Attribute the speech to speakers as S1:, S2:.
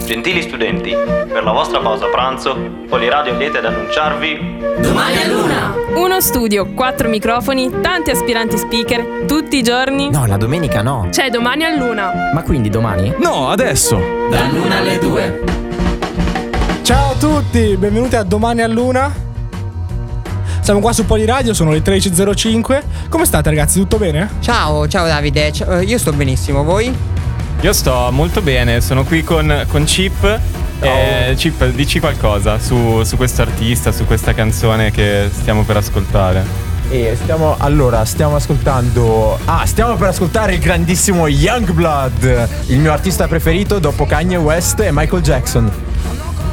S1: Gentili studenti, per la vostra pausa pranzo, Poliradio è lieta ad annunciarvi
S2: Domani a Luna!
S3: Uno studio, 4 microfoni, tanti aspiranti speaker, tutti i giorni.
S4: No, la domenica no.
S2: C'è Domani a Luna!
S4: Ma quindi domani?
S5: No, adesso!
S2: Dall'1 alle 2.
S6: Ciao a tutti, benvenuti a Domani a Luna. Siamo qua su Poliradio, sono le 13.05. Come state ragazzi, tutto bene?
S7: Ciao Davide, io sto benissimo, voi?
S5: Io sto molto bene, sono qui con Chip. Chip, dici qualcosa su questo artista, su questa canzone che stiamo per ascoltare.
S8: Stiamo per ascoltare il grandissimo Youngblood, il mio artista preferito dopo Kanye West e Michael Jackson.